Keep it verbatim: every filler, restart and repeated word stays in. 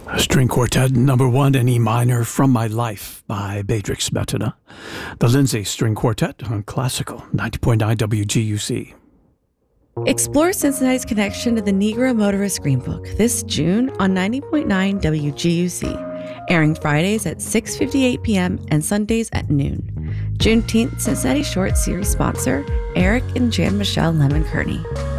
String Quartet number one in E minor, From My Life by Bedřich Smetana. The Lindsay String Quartet on Classical ninety point nine W G U C. Explore Cincinnati's connection to the Negro Motorist Greenbook this June on ninety point nine W G U C, airing Fridays at six fifty-eight p.m. and Sundays at noon. Juneteenth Cincinnati Short Series sponsor, Eric and Jan Michelle Lemon Kearney.